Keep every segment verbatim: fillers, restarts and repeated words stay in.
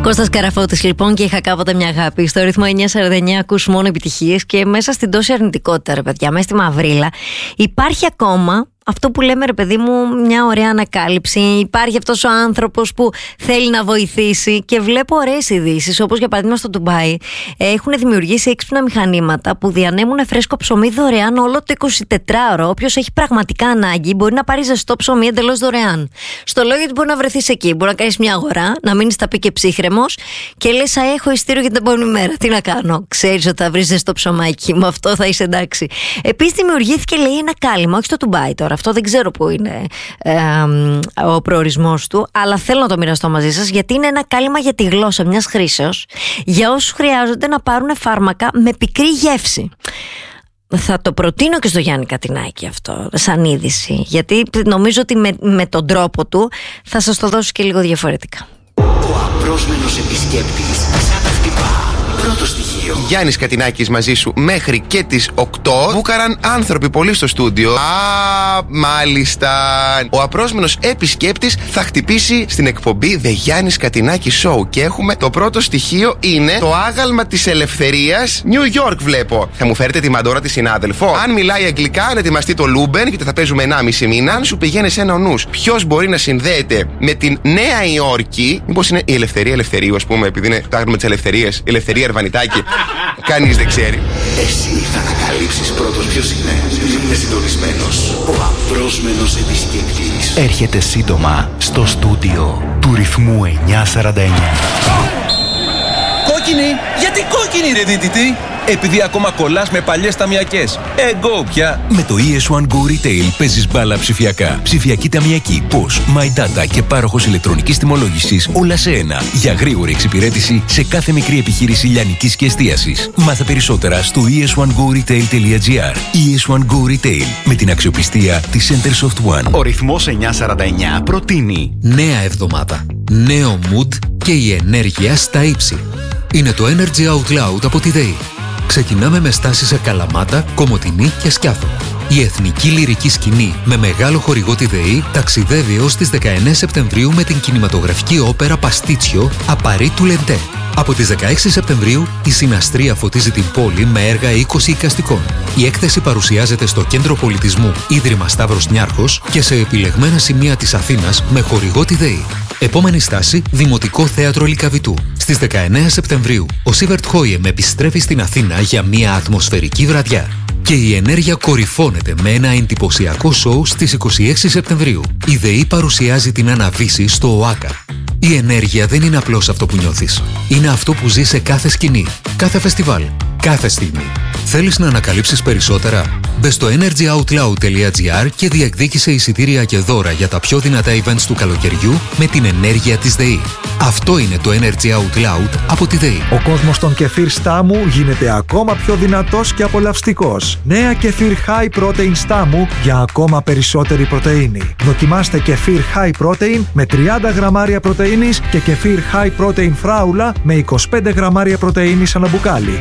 Κώστας Καραφώτης λοιπόν, και είχα κάποτε μια αγάπη. Στο ρυθμό εννιακόσια σαράντα εννέα ακούς μόνο επιτυχίες, και μέσα στην τόση αρνητικότητα, ρε παιδιά, μέσα στη μαυρίλα, υπάρχει ακόμα αυτό που λέμε, ρε παιδί μου, μια ωραία ανακάλυψη. Υπάρχει αυτός ο άνθρωπος που θέλει να βοηθήσει, και βλέπω ωραίες ειδήσεις, όπως για παράδειγμα στο Ντουμπάι έχουν δημιουργήσει έξυπνα μηχανήματα που διανέμουν φρέσκο ψωμί δωρεάν όλο το εικοσιτετράωρο. Όποιος έχει πραγματικά ανάγκη μπορεί να πάρει ζεστό ψωμί εντελώς δωρεάν. Στο λόγο, γιατί μπορεί να βρεθείς εκεί, μπορεί να κάνεις μια αγορά, να μείνεις στα πει και ψύχρεμος και λες, α, έχω ειστήριο για την επόμενη μέρα. Τι να κάνω? Ξέρεις ότι θα βρεις ζεστό ψωμάκι, με αυτό θα είσαι εντάξει. Επίσης δημιουργήθηκε, λέει, ένα κάλυμα, όχι στο Ντουμπάι τώρα. Αυτό δεν ξέρω που είναι ε, ε, ο προορισμός του, αλλά θέλω να το μοιραστώ μαζί σας, γιατί είναι ένα κάλυμα για τη γλώσσα μιας χρήσεως για όσους χρειάζονται να πάρουν φάρμακα με πικρή γεύση. Θα το προτείνω και στο Γιάννη Κατινάκη αυτό σαν είδηση, γιατί νομίζω ότι με, με τον τρόπο του θα σας το δώσω και λίγο διαφορετικά. Ο απρόσμενος επισκέπτης σαν τα χτυπά. Πρώτο στοιχείο. Γιάννης Κατινάκης μαζί σου μέχρι και τις οκτώ. Βούκαραν άνθρωποι πολύ στο στούντιο. Α, μάλιστα. Ο απρόσμενος επισκέπτης θα χτυπήσει στην εκπομπή The Γιάννης Κατινάκη Show. Και έχουμε το πρώτο στοιχείο, είναι το άγαλμα της ελευθερίας. New York βλέπω. Θα μου φέρετε τη Μαντόρα τη συνάδελφο. Αν μιλάει αγγλικά, αν ετοιμαστεί το Λούμπεν, γιατί θα παίζουμε ενάμιση μήνα. Αν σου πηγαίνει σε ένα νους ποιος μπορεί να συνδέεται με την Νέα Υόρκη, μήπως είναι η Ελευθερία Ελευθερίου, ας πούμε, επειδή είναι το άγαλμα της ελευθερίας. Ελευθερία Ερβανιτάκη. Κανείς δεν ξέρει. Εσύ θα ανακαλύψεις πρώτος ποιος είναι. Είναι συντονισμένος. Ο απρόσμενος επισκέπτης έρχεται σύντομα στο στούντιο του ρυθμού εννιακόσια σαράντα εννέα. Κόκκινη! Γιατί κόκκινη, ρε δίτητη? Επειδή ακόμα κολλάς με παλιές ταμιακές. Εγώ πια. Με το ι ες One Go Retail παίζεις μπάλα ψηφιακά. Ψηφιακή ταμιακή, Posh, My Data και πάροχος ηλεκτρονικής τιμολόγησης, όλα σε ένα. Για γρήγορη εξυπηρέτηση σε κάθε μικρή επιχείρηση λιανικής και εστίασης. Μάθε περισσότερα στο ι ες one go retail τελεία gr. ι ες One Go Retail, με την αξιοπιστία της Centersoft One. Ο ρυθμός εννιακόσια σαράντα εννέα προτείνει νέα εβδομάδα, νέο mood και η ενέργεια στα ύψη. Είναι το Energy Out Loud από τη ΔΕΗ. Ξεκινάμε με στάση σε Καλαμάτα, Κομοτηνή και Σκιάθο. Η εθνική λυρική σκηνή με μεγάλο χορηγό τη ΔΕΗ ταξιδεύει έως τις δεκαεννέα Σεπτεμβρίου με την κινηματογραφική όπερα Παστίτσιο Απαρί του Λεντέ. Από τις δεκαέξι Σεπτεμβρίου η Συναστρία φωτίζει την πόλη με έργα είκοσι εικαστικών. Η έκθεση παρουσιάζεται στο Κέντρο Πολιτισμού Ίδρυμα Σταύρος Νιάρχος και σε επιλεγμένα σημεία της Αθήνας με χορηγό τη ΔΕΗ. Επόμενη στάση, Δημοτικό Θέατρο Λυκαβητού. Στις δεκαεννέα Σεπτεμβρίου, ο Σίβερτ Χόιεμ επιστρέφει στην Αθήνα για μια ατμοσφαιρική βραδιά. Και η ενέργεια κορυφώνεται με ένα εντυπωσιακό σοου στις είκοσι έξι Σεπτεμβρίου. Η ΔΕΗ παρουσιάζει την Αναβίση στο ΟΑΚΑ. Η ενέργεια δεν είναι απλώς αυτό που νιώθεις. Είναι αυτό που ζει σε κάθε σκηνή, κάθε φεστιβάλ, κάθε στιγμή. Θέλεις να ανακαλύψεις περισσότερα? Μπες στο energy out loud τελεία gr και διεκδίκησε εισιτήρια και δώρα για τα πιο δυνατά events του καλοκαιριού με την ενέργεια της ΔΕΗ. Αυτό είναι το Energy Out Loud από τη ΔΕΗ. Ο κόσμος των κεφίρ Στάμου γίνεται ακόμα πιο δυνατός και απολαυστικός. Νέα κεφίρ High Protein Στάμου για ακόμα περισσότερη πρωτεΐνη. Δοκιμάστε κεφίρ High Protein με τριάντα γραμμάρια πρωτεΐνης και κεφίρ High Protein Φράουλα με είκοσι πέντε γραμμάρια πρωτεΐνης ανά μπουκάλι.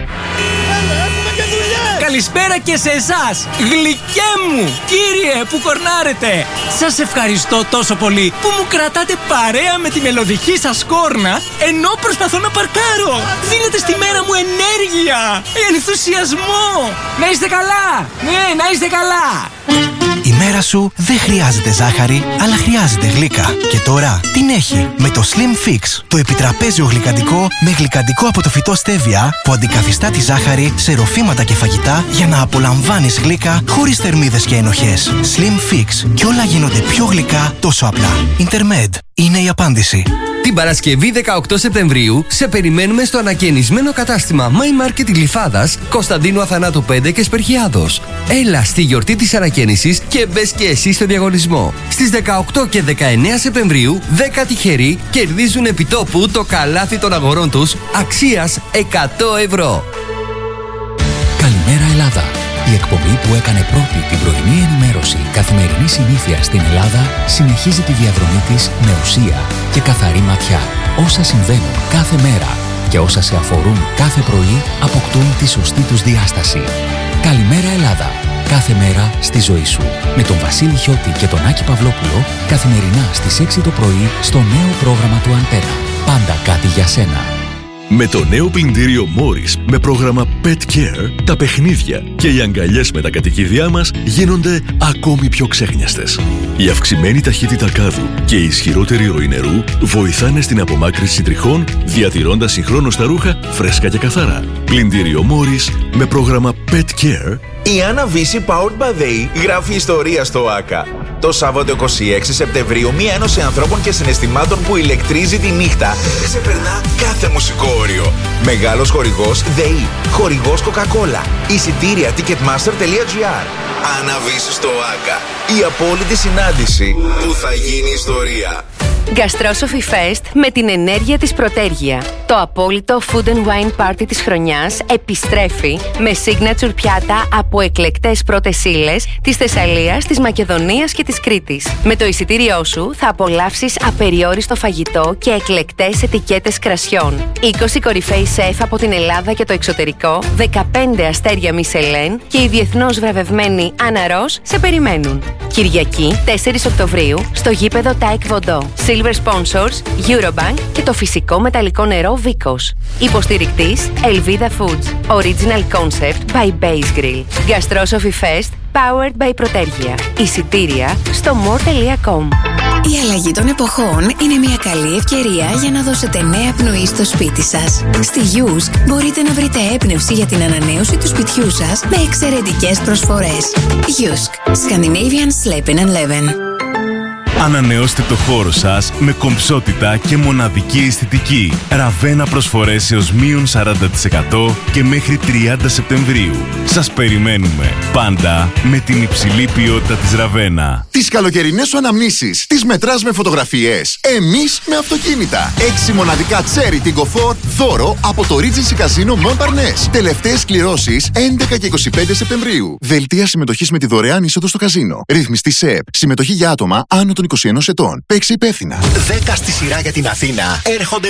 Καλησπέρα και σε εσάς, γλυκέ μου, κύριε που κορνάρετε. Σας ευχαριστώ τόσο πολύ που μου κρατάτε παρέα με τη μελωδική σας κόρνα ενώ προσπαθώ να παρκάρω. Δίνετε στη μέρα μου ενέργεια, ενθουσιασμό. Να είστε καλά, ναι, να είστε καλά. Η μέρα σου δεν χρειάζεται ζάχαρη, αλλά χρειάζεται γλύκα. Και τώρα την έχει με το Slim Fix, το επιτραπέζιο γλυκαντικό με γλυκαντικό από το φυτό στέβια που αντικαθιστά τη ζάχαρη σε ροφήματα και φαγητά για να απολαμβάνεις γλύκα χωρίς θερμίδες και ενοχές. Slim Fix, και όλα γίνονται πιο γλυκά τόσο απλά. Intermed είναι η απάντηση. Την Παρασκευή δεκαοκτώ Σεπτεμβρίου σε περιμένουμε στο ανακαινισμένο κατάστημα My Market Γλυφάδας, Κωνσταντίνου Αθανάτου πέντε και Σπερχιάδος. Έλα στη γιορτή της ανακαίνησης και μπες και εσύ στο διαγωνισμό. Στις δεκαοκτώ και δεκαεννέα Σεπτεμβρίου, δέκα τυχεροί κερδίζουν επιτόπου το καλάθι των αγορών τους αξίας εκατό ευρώ. Καλημέρα Ελλάδα. Η εκπομπή που έκανε πρώτη την πρωινή ενημέρωση καθημερινή συνήθεια στην Ελλάδα συνεχίζει τη διαδρομή της με ουσία και καθαρή ματιά. Όσα συμβαίνουν κάθε μέρα και όσα σε αφορούν κάθε πρωί αποκτούν τη σωστή τους διάσταση. Καλημέρα Ελλάδα. Κάθε μέρα στη ζωή σου. Με τον Βασίλη Χιώτη και τον Άκη Παυλόπουλο καθημερινά στις έξι το πρωί στο νέο πρόγραμμα του Αντένα. πάντα κάτι για σένα. Με το νέο πλυντήριο Morris με πρόγραμμα Pet Care, τα παιχνίδια και οι αγκαλιές με τα κατοικίδια μας γίνονται ακόμη πιο ξέχνιαστες. Η αυξημένη ταχύτητα κάδου και η ισχυρότερη ροή νερού βοηθάνε στην απομάκρυνση τριχών, διατηρώντας συγχρόνως τα ρούχα φρέσκα και καθαρά. Πλυντήριο Morris με πρόγραμμα Pet Care. Η Άννα Βύση Powered by They γράφει ιστορία στο ΆΚΑ. Το Σάββατο είκοσι έξι Σεπτεμβρίου, μία ένωση ανθρώπων και συναισθημάτων που ηλεκτρίζει τη νύχτα ξεπερνά κάθε μουσικό όριο. Μεγάλος χορηγός ΔΕΗ, χορηγός Coca-Cola, εισιτήρια ticketmaster τελεία gr. Άννα Βύση στο ΆΚΑ. Η απόλυτη συνάντηση που θα γίνει ιστορία. Gastrophy Fest με την ενέργεια της Πρωτέργεια. Το απόλυτο food and wine party της χρονιάς επιστρέφει με signature πιάτα από εκλεκτές πρώτες ύλες της Θεσσαλίας, της Μακεδονίας και της Κρήτης. Με το εισιτήριό σου θα απολαύσεις απεριόριστο φαγητό και εκλεκτές ετικέτες κρασιών. είκοσι κορυφαίοι σεφ από την Ελλάδα και το εξωτερικό, δεκαπέντε αστέρια Μισελέν και η διεθνώς βραβευμένη Άννα Ros σε περιμένουν. Κυριακή τέσσερις Οκτωβρίου στο γήπεδο Taek Vodo. Silver Sponsors, Eurobank και το φυσικό μεταλλικό νερό Vicos. Υποστηρικτής Elvida Foods. Original Concept by Base Grill. Gastrophy Fest Powered by Πρωτέργεια. Εισιτήρια στο more τελεία com. Η αλλαγή των εποχών είναι μια καλή ευκαιρία για να δώσετε νέα πνοή στο σπίτι σας. Στη Yusk μπορείτε να βρείτε έμπνευση για την ανανέωση του σπιτιού σας με εξαιρετικές προσφορές. Yusk. Scandinavian Sleeping and Leven. Ανανεώστε το χώρο σας με κομψότητα και μοναδική αισθητική. Ραβένα προσφορές έως μείον σαράντα τοις εκατό και μέχρι τριάντα Σεπτεμβρίου. Σας περιμένουμε πάντα με την υψηλή ποιότητα της Ραβένα. Τις καλοκαιρινές σου αναμνήσεις τις μετράς με φωτογραφίες. Εμείς με αυτοκίνητα. Έξι μοναδικά Cherry Tiggo φορ δώρο από το Regency Casino Montparnasse. Τελευταίες κληρώσεις έντεκα και είκοσι πέντε Σεπτεμβρίου. Δελτία συμμετοχής με τη δωρεάν είσοδο στο καζίνο. Ρύθμιστη ΣΕΠ. Συμμετοχή για άτομα άνω των είκοσι ενός ετών. Παίξε υπεύθυνα. δέκα στη σειρά για την Αθήνα έρχονται